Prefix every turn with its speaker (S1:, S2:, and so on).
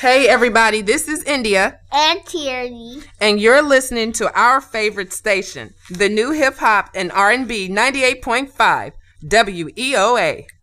S1: Hey everybody, this is India.
S2: And Tierney.
S1: And you're listening to our favorite station, the new hip hop and R&B 98.5 WEOA.